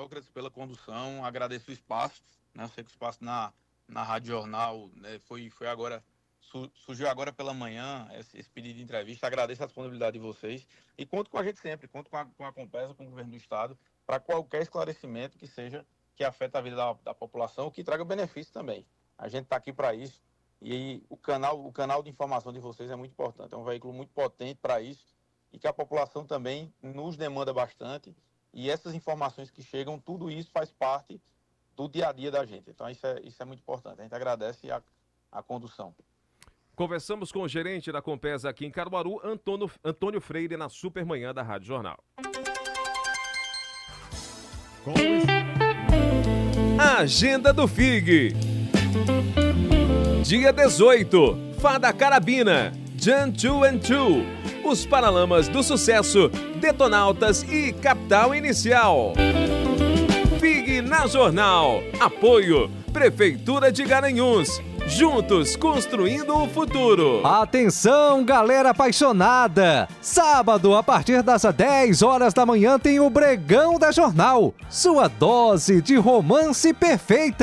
Sócrates, pela condução, agradeço o espaço, né? Eu sei que o espaço na Rádio Jornal, né, surgiu agora pela manhã esse pedido de entrevista, agradeço a disponibilidade de vocês e conto com a gente sempre, conto com a Compesa, com o Governo do Estado, para qualquer esclarecimento que afeta a vida da população, que traga benefício também. A gente está aqui para isso e o canal de informação de vocês é muito importante, é um veículo muito potente para isso e que a população também nos demanda bastante e essas informações que chegam, tudo isso faz parte do dia a dia da gente. Então isso é muito importante. A gente agradece a condução. Conversamos com o gerente da Compesa aqui em Caruaru, Antônio Freire, na Supermanhã da Rádio Jornal. Agenda do FIG. Dia 18, Fada Carabina, Jan 2 and 2, Os Paralamas do Sucesso, Detonautas e Capital Inicial. FIG na Jornal. Apoio Prefeitura de Garanhuns. Juntos construindo o futuro. Atenção, galera apaixonada! Sábado, a partir das 10 horas da manhã, tem o Bregão da Jornal. Sua dose de romance perfeita.